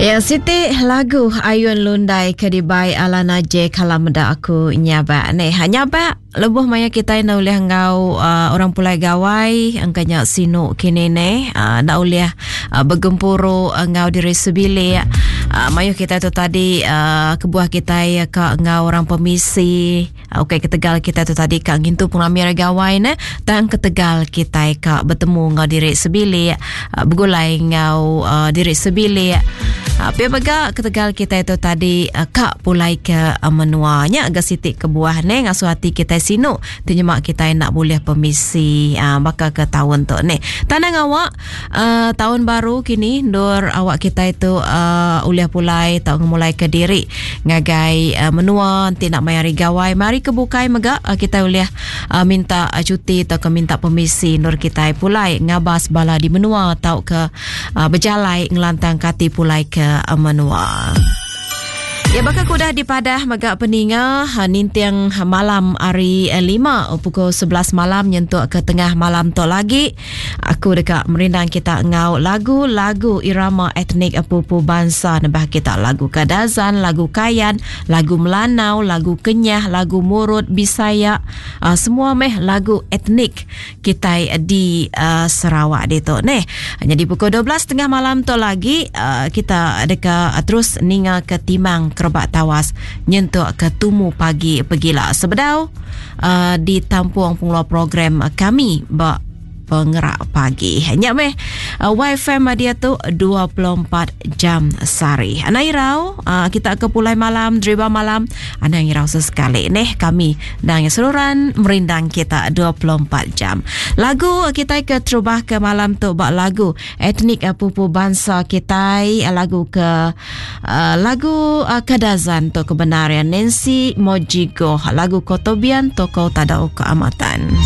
Ya, Siti lagu Ayun Lundai Kedibai Alana J Kalamda aku nyaba ni. Nyaba lebuh maya kita na ulih ngau orang pulai gawai angkanya sinu kini ne na ulih bergempuru ngau diri sebili. Mayu kita tu tadi kebuah kita ka ngau orang pemisi. Okey ketegal kita tu tadi ka ngintu pengamir gawai ne tang ketegal kita ka bertemu ngau diri sebili begulai ngau diri sebili. Pia baga ketegal kita itu tadi kak pulai ke menuanya agak sitik ke buah ni ngasu hati kita sinu tenyemak kita nak boleh permisi bakal ke tahun tu ni tanang awak tahun baru kini dor awak kita itu uliah pulai tak mulai ke diri ngagai menua nanti nak mayari gawai mari kebukai mega kita uliah minta cuti atau ke minta permisi dor kita pulai ngabas bala di menua atau ke berjalai ngelantang kati pulai ke menua. Ya bakal kudah di padah magak peninga nintiang malam hari 5 pukul 11 malam nyentuk ke tengah malam tu lagi aku dekat merindang kita ngau lagu irama etnik pupu bangsa nebah kita lagu Kadazan, lagu Kayan, lagu Melanau, lagu Kenyah, lagu Murut, Bisaya, semua meh lagu etnik kita di Sarawak di tu neh. Jadi pukul 12 tengah malam tu lagi kita dekat terus ninga ke timang kerbak tawas nyentuk ke tumu pagi pegila sebedau di tampuang pengeluar program kami bak pengerak pagi. Hanya meh wifi dia tu 24 jam sehari. Anairau kita ke pulai malam, driba malam. Anairau sesekali neh kami dan seluruhan merindang kita 24 jam. Lagu kita ke terubah ke malam tu bak lagu etnik pupu bangsa kita lagu ke lagu Kadazan tu kebenaran Nancy Mojigo, lagu Kotobian toko tadau keamatan.